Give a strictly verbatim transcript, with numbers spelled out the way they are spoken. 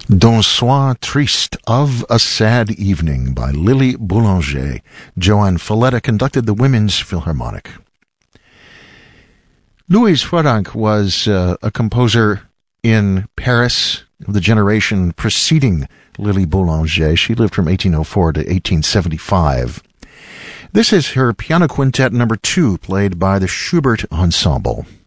D'un soir triste, of a sad evening, by Lily Boulanger. Joan Falletta conducted the Women's Philharmonic. Louise Frodank was uh, a composer in Paris of the generation preceding Lily Boulanger. She lived from eighteen oh four to eighteen seventy-five. This is her piano quintet number two, played by the Schubert Ensemble.